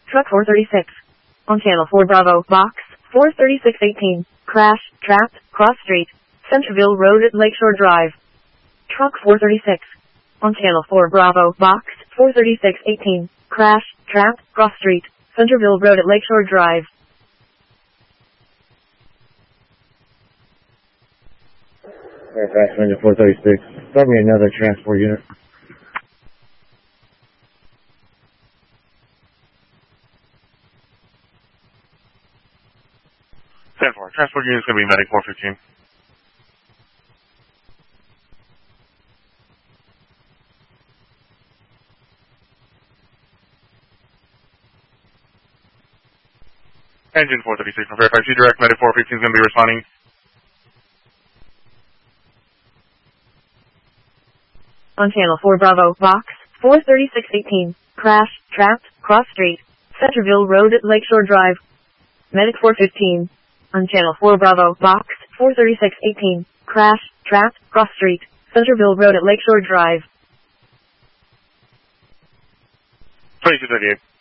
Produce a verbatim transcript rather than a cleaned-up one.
Truck four thirty-six. On Channel four Bravo, Box four thirty-six eighteen. Crash, trapped, cross street, Centerville Road at Lakeshore Drive. Truck four thirty-six. On Channel four Bravo, Box four thirty-six eighteen. Crash, trapped, cross street, Centerville Road at Lakeshore Drive. Fairfax Ranger four thirty-six. Start me another transport unit. ten four. Transport unit is going to be Medic four fifteen. Engine four thirty-six from Fairfax. You direct Medic four fifteen is going to be responding. On Channel four Bravo, Box four thirty-six eighteen. Crash, trapped, cross street, Centerville Road at Lakeshore Drive. Medic four fifteen. On Channel four Bravo, Box four thirty-six eighteen. Crash, trapped, cross street, Centerville Road at Lakeshore Drive. twenty-two thirty-eight.